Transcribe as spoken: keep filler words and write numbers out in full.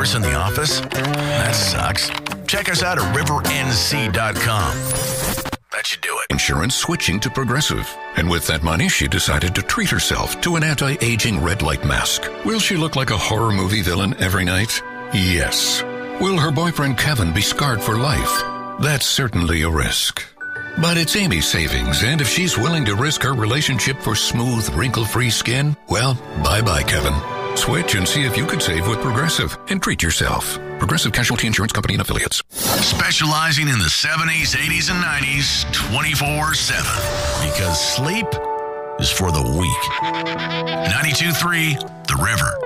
hours in the office? That sucks. Check us out at river n c dot com. That should do it. Insurance switching to Progressive. And with that money, she decided to treat herself to an anti-aging red light mask. Will she look like a horror movie villain every night? Yes. Will her boyfriend Kevin be scarred for life? That's certainly a risk. But it's Amy's savings, and if she's willing to risk her relationship for smooth, wrinkle-free skin, well, bye-bye, Kevin. Switch and see if you could save with Progressive and treat yourself. Progressive Casualty Insurance Company and Affiliates. Specializing in the seventies, eighties, and nineties twenty-four seven. Because sleep is for the weak. ninety-two point three The River.